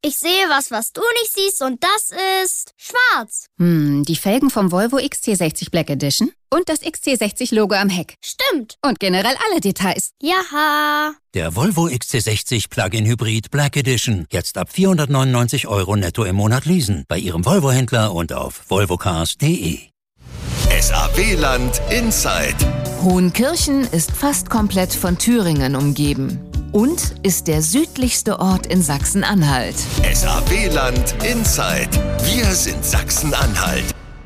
Ich sehe was du nicht siehst und das ist schwarz. Die Felgen vom Volvo XC60 Black Edition und das XC60-Logo am Heck. Stimmt. Und generell alle Details. Jaha. Der Volvo XC60 Plug-in Hybrid Black Edition. Jetzt ab 499 € netto im Monat leasen. Bei Ihrem Volvo-Händler und auf volvocars.de. SAW-Land Inside. Hohenkirchen ist fast komplett von Thüringen umgeben und ist der südlichste Ort in Sachsen-Anhalt. SAW-Land Inside. Wir sind Sachsen-Anhalt.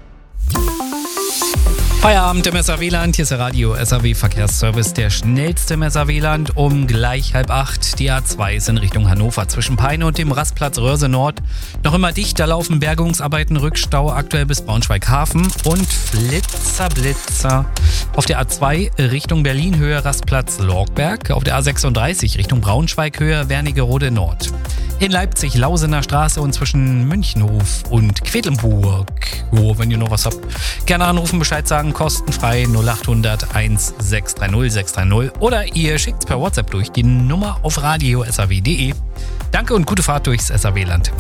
Feierabend im SAW-Land, hier ist der Radio SAW Verkehrsservice, der schnellste im SAW-Land um gleich 7:30. Die A2 ist in Richtung Hannover zwischen Peine und dem Rastplatz Röhrse Nord. Noch immer dicht, da laufen Bergungsarbeiten, Rückstau aktuell bis Braunschweig-Hafen und Blitzer auf der A2 Richtung Berlin Höhe Rastplatz Lorgberg, auf der A36 Richtung Braunschweig Höhe Wernigerode Nord. In Leipzig Lausener Straße und zwischen Münchenhof und Quedlinburg. Wenn ihr noch was habt, gerne anrufen, Bescheid sagen, kostenfrei 0800 1630 630 oder ihr schickt's per WhatsApp durch die Nummer auf radio.saw.de. Danke und gute Fahrt durchs SAW-Land.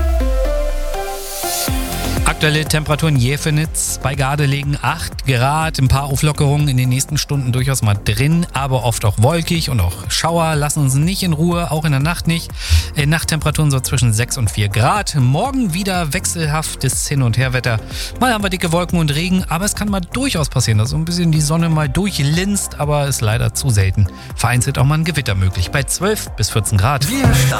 Aktuelle Temperaturen Jäfenitz bei Gardelegen 8 Grad. Ein paar Auflockerungen in den nächsten Stunden durchaus mal drin, aber oft auch wolkig und auch Schauer lassen uns nicht in Ruhe, auch in der Nacht nicht. Nachttemperaturen so zwischen 6 und 4 Grad. Morgen wieder wechselhaftes Hin- und Herwetter. Mal haben wir dicke Wolken und Regen, aber es kann mal durchaus passieren, dass so ein bisschen die Sonne mal durchlinst, aber ist leider zu selten. Vereinzelt auch mal ein Gewitter möglich bei 12 bis 14 Grad.